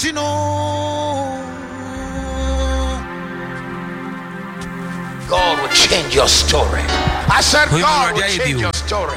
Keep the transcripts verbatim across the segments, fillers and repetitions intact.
anointing, oh, God will change your story. I said God will change your story.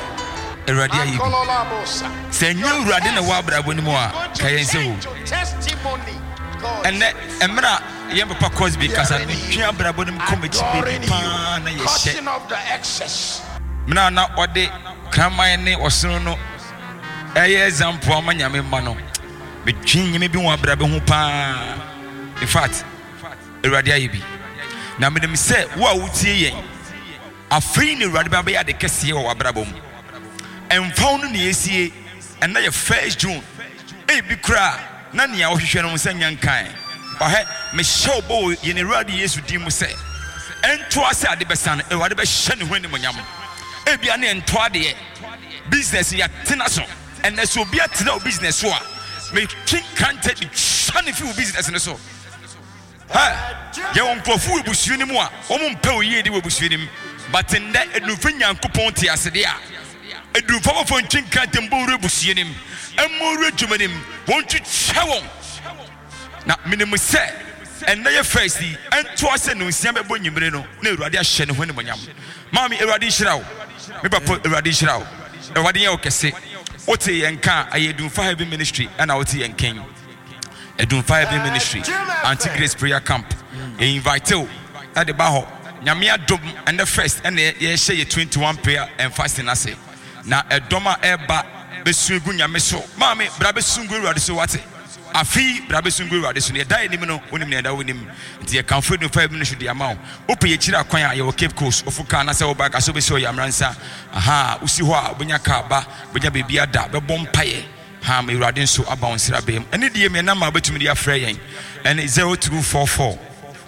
Send you running a wabra when you are testimony. And Emra Yampa Cosby because I can't brabon portion of the excess. Mna na ode kama ne osono eye example amanyame mano betwin nyame bi won abrabe ho pa. In fact Erade ayebi na me dem say wo a wutie yen afri ne Erade ba ya de kese wo abrabo mu emfa no ne esie and na your first June e bi kra na ne ya wo hwehwe no nsanya nkan ohe me show bo ye ne Erade Yesu di mu say ento ase ade besan Erade be hye ne ho ni monyam ebia ne ento ade business ya tenaso and so be a tena business so me king can't take the shine if you business ne so ha ye won profu ebusu ni mu a wo mo mpa oye de ebusu ni but nda edufa nyankopon te ase de a edufa fo king can't mbo ebusu ni emo redwuma ni won twetwa won na minimum say and na ye first di ento ase no nsia bebo nyimire no na Erade ahye ne ho ni monyam mami Erade hyirawo me papa Erade hyirawo Erade ye okese ote yenka ayedunfa heavy ministry and ote yenken edunfa heavy ministry anti grace prayer camp e invite you at the baho nyame adom and the first and ye share twenty-one prayer and fasting ase na edoma eba besugu nyame so mami bra besugu Erade so wate afi bra besugu Erade so ne dai nim no onim ne da wonim nti ye camp edunfa heavy ministry the amount ope ye kira kwan a ye Cape Coast ofuka na se oba ka so be so yamransa aha usi ho a obunya ka ba bonya bebi ada be bom paye ha me Erade nso aba onsira bem ene die me na ma betumi dia frɛ yen ene zero two four four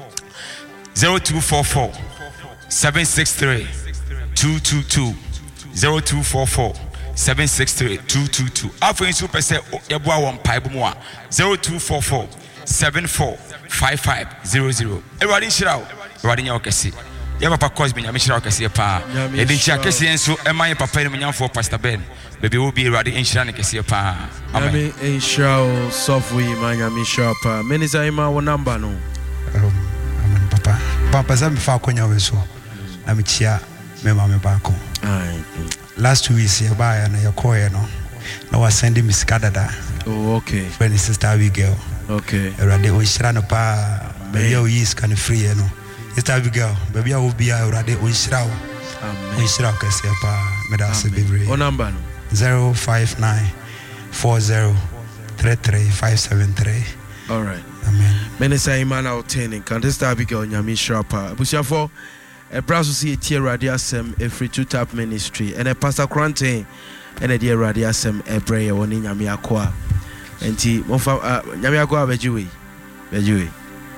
seven six three two two two zero two four four seven six three two two two afo nso pese yeboa won pai bu mu a zero two four four seven four five five zero zero Erade nshirawo Erade nya okese ya papa Cosby nya me shirawo kese pa e di chia kese enso e man papa ni nyamfo Pastor Ben baby will be Erade nshira ne kese pa amen nshirawo software man nya me shirawo pa minister ima wo number no amen papa papa za me fa konya we so na me chia me ma me ba ko last two weeks ya ba ya na ya ko ye no na wa send me skadada. Oh okay when sister Abigail okay Erade o shira no pa baby o is can free you know sister Abigail baby o bi Erade o shira o amen o shira kese pa me da se bebre o number no zero five nine four zero three three five seven three. All right amen minister Imana obtaining can sister Abigail nyame shrapa busiafo a braso see tie Erade asem a free to tap ministry and a pastor Quarantine and a dear Erade asem a prayer woni nyame akwa enti mo fa nyame akwa bejiwe bejiwe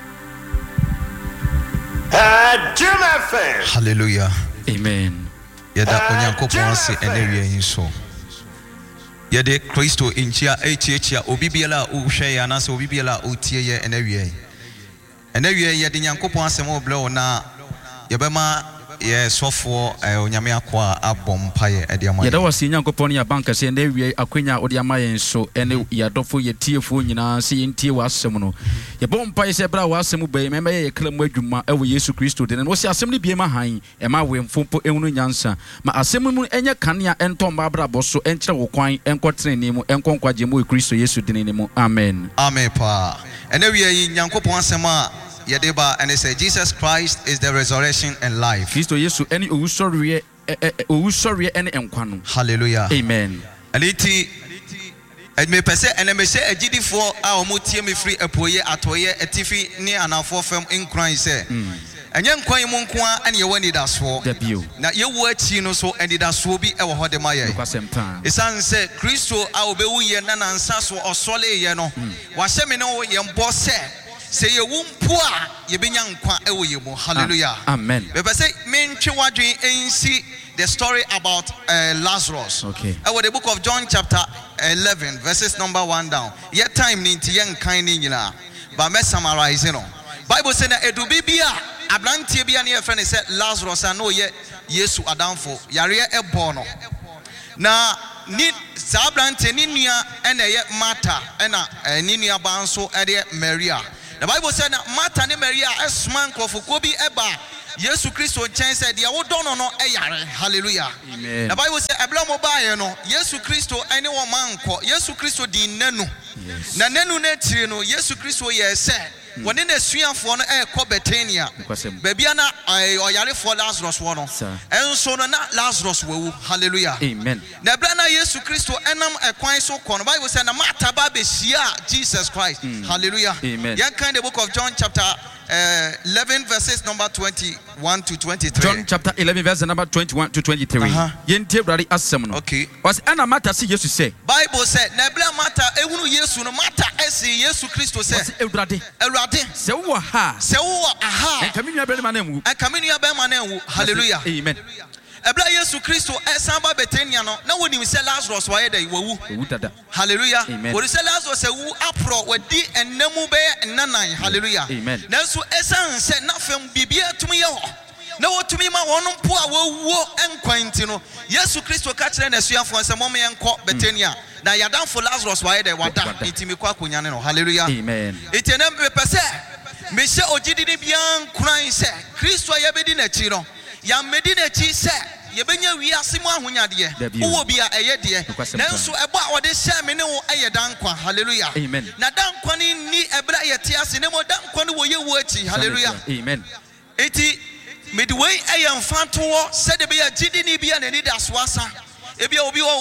hallelujah amen yada onyankopon ase enewie yin so yede Kristo inchia echiechia obibiela uhwe ya na so obibiela otie ye enewie enewie yede nyankopon ase mo ble na yebema ye sofo onyame akwa abom paye ediama yeda wasi nyankopon ya banka se na wie akwenya odiama yen so ene yadofo ye tiefo nyina se yentie wasem no ye bom paye se bra wasem be mema ye klam adwuma ewo Yesu Kristo de no se asem ne biema han e ma we mfompo ehunu nyansa ma asem mu enye kanea entomba bra boso enkyere wo kwan enkotrene ne mu enkonkwaje mu Kristo Yesu de ne mu amen amen pa ene wie nyankopon asem a Yadeba and they say Jesus Christ is the resurrection and life. Kristo Yesu any owusori owusori any enkwano. Hallelujah. Amen. Aliti and me pese and me say agidi for a omotie me free apoye atoye etifi ni anafo fam nkran say. Enye nkwan mu nkoa ane ye wani da so. Na ye wo achi no so andi da so bi e wo hode ma ye. Isan say Kristo a obewu ye na nansa so osole ye no. Wa hye me no ye mbo se say ye wumpua ye benya nkwa ewo ye mo hallelujah amen we say mentwe wadwen ensi the story about uh, Lazarus okay ewo the book of John chapter eleven verses number one down ye time ni nti ye nkan ni nyina ba me summarize no Bible say na edu bibia abrantie bia na ye friend say Lazarus and no ye Yesu adamfo yare ebo no na ni Zabrante Ninia and a Martha and a Ninia Banso and Maria. The Bible said that Martha and Maria as man of Kobi Eba. Yesu Christo chen said ya wo don no eyare hallelujah amen. The Bible said abla mobile no Yesu Christo ene wo man ko Yesu Christo di nanu na nanu na tire no Yesu Christo ye se woni na suafo no e ko Betania babia na oyare for Lazarus wo no enso no na Lazarus wo hallelujah amen. Na abla na Yesu Christo enam ekwan so ko no Bible said na Martha ba be shia Jesus Christ mm. hallelujah amen. Yan kind the book of John chapter Uh, eleven verses number twenty-one to twenty-three. John chapter eleven verse number twenty-one to twenty-three. Yente brother asem no. Okay. Was ana Martha see Jesus say. Bible said na bla Martha ehunu Yesu no Martha esi Yesu Christo say. Was Ewurade. Ewurade. Se wo ha. Se wo aha. En kaminu abe ma na mu. En kaminu abe ma na wu. Hallelujah. Amen. Ebla Yesu Christo esamba Betania no na woni se Lazarus wa ye dey wawu. Wu dada. Hallelujah. Amen. Woni se Lazarus wu apro wadi ennamu be ennanan. Hallelujah. Amen. Nanso esan se na fam bibia tumi ye ho. Na wotumi ma wono mpo a wowuo enkwanti no. Yesu Christo ka kire na suafo se mom ye enko Betania. Na yadan for Lazarus wa ye dey wada. Itimi kwa kunyane no. Hallelujah. Amen. Itenem be pese me se ogidi ni bian kran se Christo ye bedi na chi no. Ya medina chi se ye benya wiase mu ahonyade ye wo bia eye de nanso ebo a wode hye me ne wo eye dankwa hallelujah amen. Na dankwa ni ni ebra ye te ase ne mo dankwa ne wo ye wo achi hallelujah amen. Eti midway eye mfanto wo se de be ya gidi ni bia na ni da so asa ebia obi wo